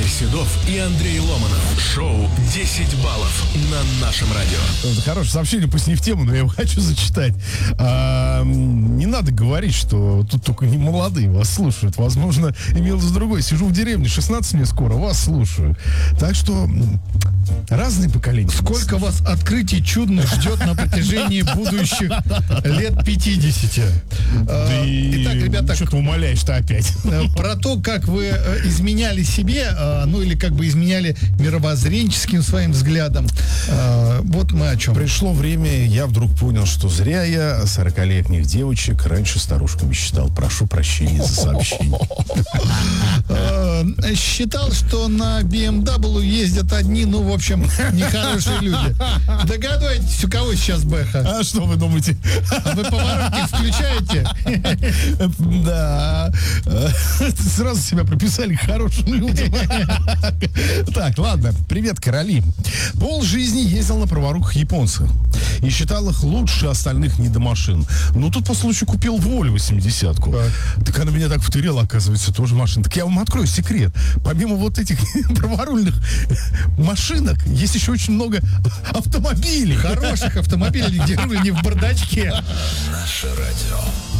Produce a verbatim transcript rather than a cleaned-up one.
Седов и Андрей Ломанов. Шоу десять баллов на нашем радио. Это хорошее сообщение, пусть не в тему, но я его хочу зачитать. А, не надо говорить, что тут только не молодые вас слушают. Возможно, имелось другое. Сижу в деревне, шестнадцать мне скоро, вас слушаю. Так что разные поколения. Сколько вас открытий чудных ждет на протяжении будущих лет пятидесяти? Да и... Итак, ребята, что ты умоляешь-то опять? про то, как вы изменяли себе, ну или как бы изменяли мировоззренческим своим взглядом. Вот мы о чем. Пришло время, я вдруг понял, что зря я сорокалетних девочек раньше старушками считал. Прошу прощения за сообщение. Считал, что на би эм дабл ю ездят одни, ну, в общем, нехорошие люди. Догадываетесь, у кого сейчас бэха? А что вы думаете? Вы поворотник включаете? Да. Сразу себя прописали к хорошим людям. Так, ладно. Привет, короли. Пол жизни ездил на праворуках японцев и считал их лучше остальных недомашин. Но тут по случаю купил Волю восьмидесятку. Так. так она меня так втырила, оказывается, тоже машина. Так я вам открою секрет. Помимо вот этих праворульных машинок, есть еще очень много автомобилей. Хороших автомобилей, где руль не в бардачке. Наше радио.